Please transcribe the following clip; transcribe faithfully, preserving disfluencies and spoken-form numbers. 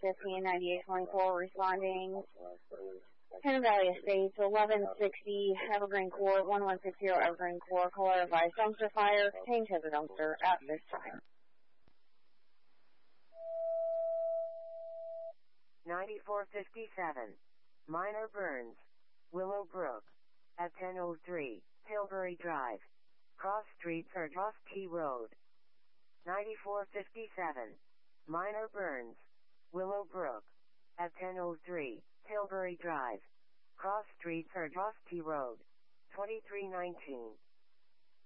fifteen ninety-eight twenty-four responding. Hidden Valley Estates, eleven sixty Evergreen Court, one one six zero Evergreen Court, caller advised dumpster fire, contained to the dumpster at this time. ninety-four fifty-seven Minor Burns, Willowbrook, at ten oh three Tilbury Drive, Cross Street or Ross T Road. ninety-four fifty-seven Minor Burns, Willowbrook, at ten oh three Tilbury Drive, Cross Street or Ross T Road, twenty-three nineteen.